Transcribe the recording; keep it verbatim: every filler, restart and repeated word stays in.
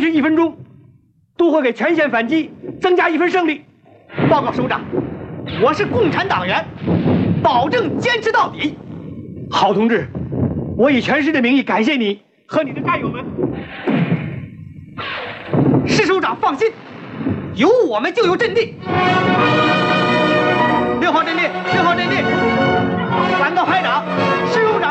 持一分钟，都会给全线反击增加一分胜利。 报告首长，我是共产党员，保证坚持到底。 好，同志，我以全师的名义感谢你和你的战友们。 施首长放心，有我们就有阵地。